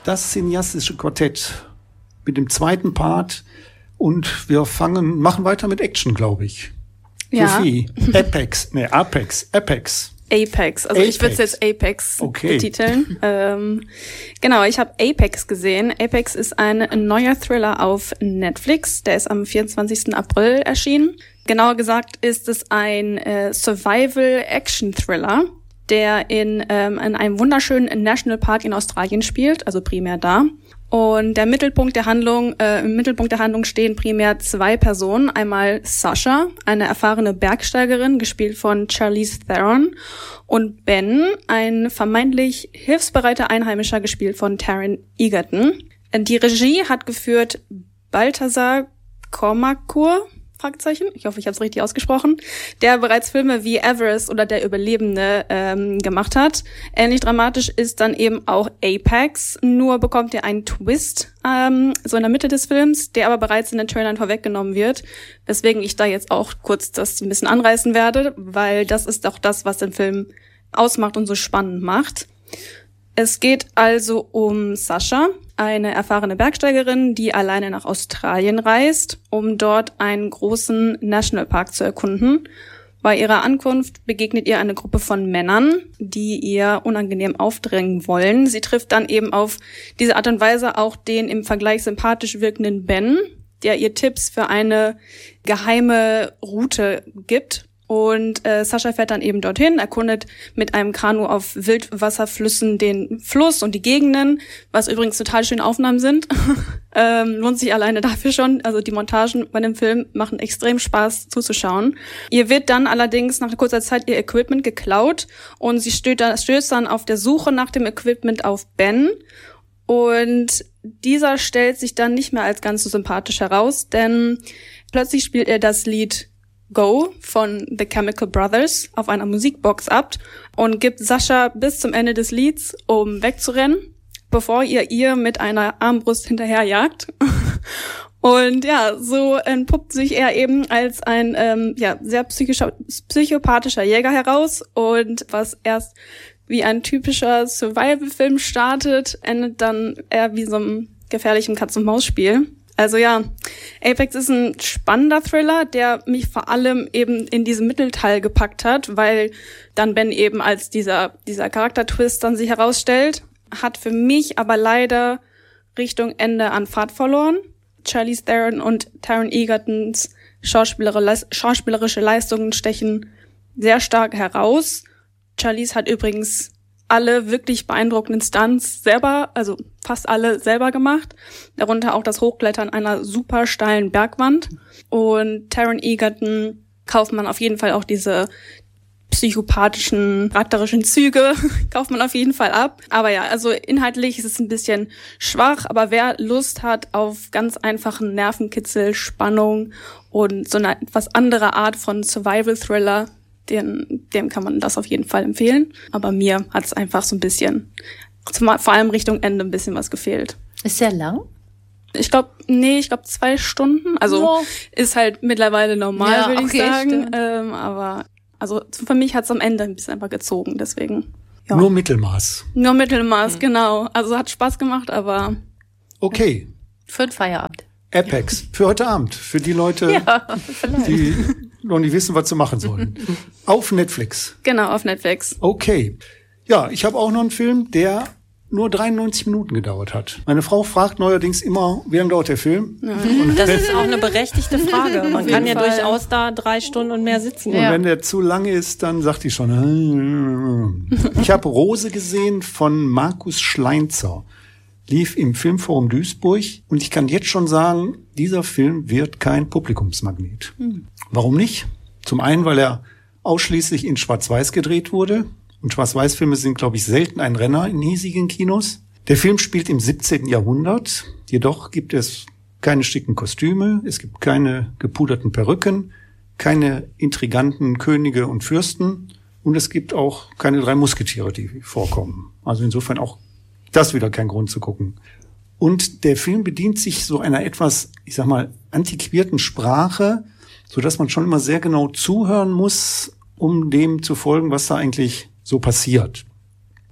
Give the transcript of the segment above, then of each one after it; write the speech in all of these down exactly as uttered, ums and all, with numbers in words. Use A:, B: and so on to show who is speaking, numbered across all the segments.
A: das cineastische Quartett mit dem zweiten Part und wir fangen, machen weiter mit Action, glaube ich.
B: Ja.
A: Sophie, Apex, nee, Apex, Apex.
B: Apex, also Apex. Ich würde es jetzt Apex
A: okay.
B: betiteln. ähm, genau, ich habe Apex gesehen. Apex ist ein neuer Thriller auf Netflix, der ist am vierundzwanzigsten April erschienen. Genauer gesagt ist es ein äh, Survival-Action-Thriller, der in, ähm, in einem wunderschönen Nationalpark in Australien spielt, also primär da. Und der Mittelpunkt der Handlung, äh, im Mittelpunkt der Handlung stehen primär zwei Personen. Einmal Sasha, eine erfahrene Bergsteigerin, gespielt von Charlize Theron, und Ben, ein vermeintlich hilfsbereiter Einheimischer, gespielt von Taron Egerton. Die Regie hat geführt Balthazar Kormakur, Fragezeichen, ich hoffe, ich habe es richtig ausgesprochen, der bereits Filme wie Everest oder Der Überlebende ähm, gemacht hat. Ähnlich dramatisch ist dann eben auch Apex, nur bekommt er einen Twist ähm, so in der Mitte des Films, der aber bereits in den Trailern vorweggenommen wird, weswegen ich da jetzt auch kurz das ein bisschen anreißen werde, weil das ist auch das, was den Film ausmacht und so spannend macht. Es geht also um Sasha, eine erfahrene Bergsteigerin, die alleine nach Australien reist, um dort einen großen Nationalpark zu erkunden. Bei ihrer Ankunft begegnet ihr eine Gruppe von Männern, die ihr unangenehm aufdrängen wollen. Sie trifft dann eben auf diese Art und Weise auch den im Vergleich sympathisch wirkenden Ben, der ihr Tipps für eine geheime Route gibt. Und äh, Sascha fährt dann eben dorthin, erkundet mit einem Kanu auf Wildwasserflüssen den Fluss und die Gegenden, was übrigens total schöne Aufnahmen sind. ähm, lohnt sich alleine dafür schon. Also die Montagen bei dem Film machen extrem Spaß zuzuschauen. Ihr wird dann allerdings nach kurzer Zeit ihr Equipment geklaut und sie stößt dann, stößt dann auf der Suche nach dem Equipment auf Ben. Und dieser stellt sich dann nicht mehr als ganz so sympathisch heraus, denn plötzlich spielt er das Lied Go von The Chemical Brothers auf einer Musikbox ab und gibt Sascha bis zum Ende des Lieds, um wegzurennen, bevor ihr ihr mit einer Armbrust hinterherjagt. Und ja, so entpuppt sich er eben als ein ähm, ja sehr psychischer, psychopathischer Jäger heraus, und was erst wie ein typischer Survival-Film startet, endet dann eher wie so ein gefährlichem Katz-und-Maus-Spiel. Also ja, Apex ist ein spannender Thriller, der mich vor allem eben in diesem Mittelteil gepackt hat, weil dann Ben eben als dieser dieser Charaktertwist dann sich herausstellt, hat für mich aber leider Richtung Ende an Fahrt verloren. Charlize Theron und Taron Egertons schauspielerische Leistungen stechen sehr stark heraus. Charlize hat übrigens alle wirklich beeindruckenden Stunts selber, also fast alle selber gemacht. Darunter auch das Hochklettern einer super steilen Bergwand. Und Taron Egerton kauft man auf jeden Fall auch diese psychopathischen, charakterischen Züge, kauft man auf jeden Fall ab. Aber ja, also inhaltlich ist es ein bisschen schwach, aber wer Lust hat auf ganz einfachen Nervenkitzel, Spannung und so eine etwas andere Art von Survival-Thriller, Den, dem kann man das auf jeden Fall empfehlen. Aber mir hat es einfach so ein bisschen, vor allem Richtung Ende, ein bisschen was gefehlt.
C: Ist sehr lang?
B: Ich glaube, nee, ich glaube zwei Stunden. Also oh. ist halt mittlerweile normal, ja, würde okay, ich sagen. Ähm, aber also für mich hat es am Ende ein bisschen einfach gezogen, deswegen. Ja.
A: Nur Mittelmaß.
B: Nur Mittelmaß, mhm. genau. Also hat Spaß gemacht, aber...
A: Okay.
C: Für den Feierabend.
A: Apex, für heute Abend, für die Leute, ja, die noch nicht wissen, was sie machen sollen. Auf Netflix.
B: Genau, auf Netflix.
A: Okay. Ja, ich habe auch noch einen Film, der nur dreiundneunzig Minuten gedauert hat. Meine Frau fragt neuerdings immer, wie lange dauert der Film?
D: Mhm. Das ist auch eine berechtigte Frage. Man kann ja Fall. durchaus da drei Stunden und mehr sitzen.
A: Und ja. wenn der zu lang ist, dann sagt die schon. Ich habe Rose gesehen von Markus Schleinzer. Lief im Filmforum Duisburg, und ich kann jetzt schon sagen, dieser Film wird kein Publikumsmagnet. Hm. Warum nicht? Zum einen, weil er ausschließlich in Schwarz-Weiß gedreht wurde, und Schwarz-Weiß-Filme sind, glaube ich, selten ein Renner in hiesigen Kinos. Der Film spielt im siebzehnten Jahrhundert, jedoch gibt es keine schicken Kostüme, es gibt keine gepuderten Perücken, keine intriganten Könige und Fürsten, und es gibt auch keine drei Musketiere, die vorkommen. Also insofern auch das wieder kein Grund zu gucken. Und der Film bedient sich so einer etwas, ich sag mal, antiquierten Sprache, so dass man schon immer sehr genau zuhören muss, um dem zu folgen, was da eigentlich so passiert.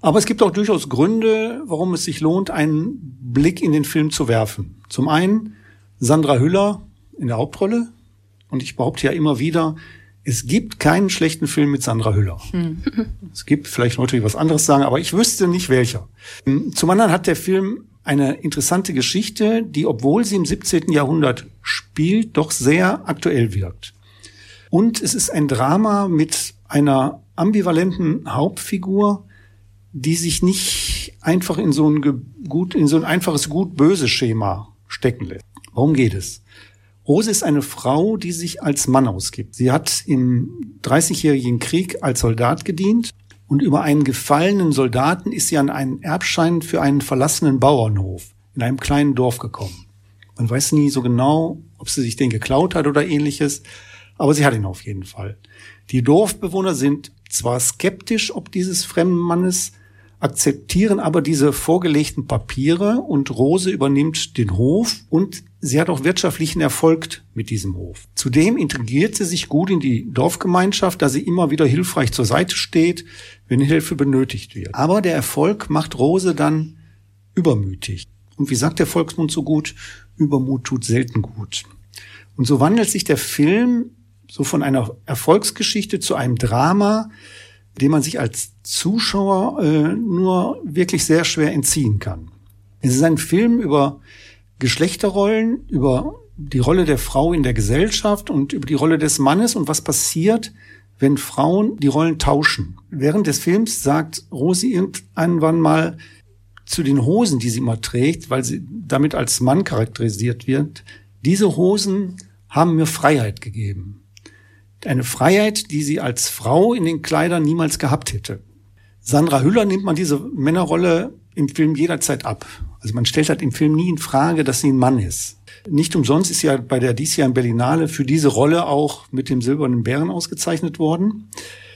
A: Aber es gibt auch durchaus Gründe, warum es sich lohnt, einen Blick in den Film zu werfen. Zum einen Sandra Hüller in der Hauptrolle. Und ich behaupte ja immer wieder, es gibt keinen schlechten Film mit Sandra Hüller. Hm. Es gibt vielleicht Leute, die was anderes sagen, aber ich wüsste nicht welcher. Zum anderen hat der Film eine interessante Geschichte, die, obwohl sie im siebzehnten Jahrhundert spielt, doch sehr aktuell wirkt. Und es ist ein Drama mit einer ambivalenten Hauptfigur, die sich nicht einfach in so ein gut, in so ein einfaches Gut-Böse-Schema stecken lässt. Worum geht es? Rose ist eine Frau, die sich als Mann ausgibt. Sie hat im Dreißigjährigen Krieg als Soldat gedient und über einen gefallenen Soldaten ist sie an einen Erbschein für einen verlassenen Bauernhof in einem kleinen Dorf gekommen. Man weiß nie so genau, ob sie sich den geklaut hat oder ähnliches, aber sie hat ihn auf jeden Fall. Die Dorfbewohner sind zwar skeptisch ob dieses fremden Mannes, akzeptieren aber diese vorgelegten Papiere und Rose übernimmt den Hof und sie hat auch wirtschaftlichen Erfolg mit diesem Hof. Zudem integriert sie sich gut in die Dorfgemeinschaft, da sie immer wieder hilfreich zur Seite steht, wenn Hilfe benötigt wird. Aber der Erfolg macht Rose dann übermütig. Und wie sagt der Volksmund so gut, Übermut tut selten gut. Und so wandelt sich der Film so von einer Erfolgsgeschichte zu einem Drama, dem man sich als Zuschauer äh, nur wirklich sehr schwer entziehen kann. Es ist ein Film über Geschlechterrollen, über die Rolle der Frau in der Gesellschaft und über die Rolle des Mannes und was passiert, wenn Frauen die Rollen tauschen. Während des Films sagt Rosi irgendwann mal zu den Hosen, die sie immer trägt, weil sie damit als Mann charakterisiert wird, diese Hosen haben mir Freiheit gegeben. Eine Freiheit, die sie als Frau in den Kleidern niemals gehabt hätte. Sandra Hüller nimmt man diese Männerrolle im Film jederzeit ab. Also man stellt halt im Film nie in Frage, dass sie ein Mann ist. Nicht umsonst ist sie ja bei der diesjährigen Berlinale für diese Rolle auch mit dem Silbernen Bären ausgezeichnet worden.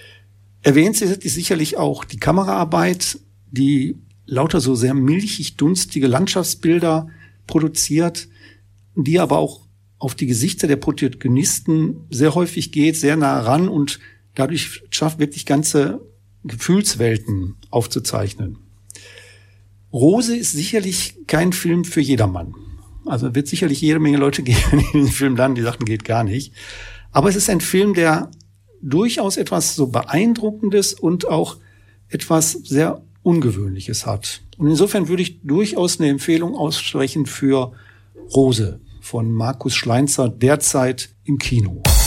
A: Erwähnt ist sicherlich auch die Kameraarbeit, die lauter so sehr milchig dunstige Landschaftsbilder produziert, die aber auch auf die Gesichter der Protagonisten sehr häufig geht, sehr nah ran und dadurch schafft, wirklich ganze Gefühlswelten aufzuzeichnen. Rose ist sicherlich kein Film für jedermann. Also wird sicherlich jede Menge Leute geben, die den Film dann, die sagten, geht gar nicht. Aber es ist ein Film, der durchaus etwas so Beeindruckendes und auch etwas sehr Ungewöhnliches hat. Und insofern würde ich durchaus eine Empfehlung aussprechen für Rose von Markus Schleinzer, derzeit im Kino.